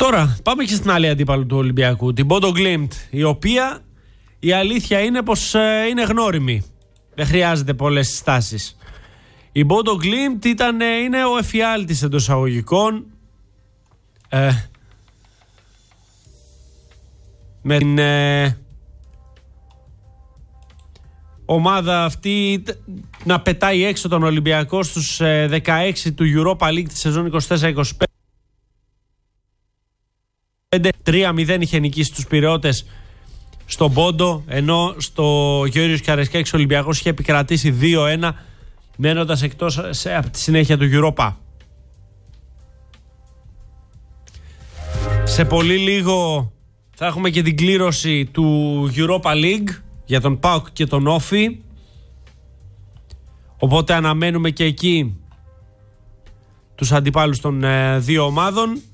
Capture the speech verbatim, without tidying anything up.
Τώρα πάμε και στην άλλη αντίπαλο του Ολυμπιακού, την Bodo Glimt, η οποία η αλήθεια είναι πως ε, είναι γνώριμη. Δεν χρειάζεται πολλές συστάσεις. Η Bodo Glimt ήταν, ε, είναι ο εφιάλτης εντός εισαγωγικών ε, με την ε, ομάδα αυτή να πετάει έξω τον Ολυμπιακό στους ε, δεκαέξι του Europa League τη σεζόν είκοσι τέσσερα είκοσι πέντε. τρία μηδέν είχε νικήσει τους Πειραιώτες στον Πόντο, ενώ στο Γεώργιος Καραϊσκάκης ο Ολυμπιακός είχε επικρατήσει δύο ένα, μένοντας εκτός σε, από τη συνέχεια του Europa. Σε πολύ λίγο θα έχουμε και την κλήρωση του Europa League για τον ΠΑΟΚ και τον Όφη, οπότε αναμένουμε και εκεί τους αντιπάλους των ε, δύο ομάδων.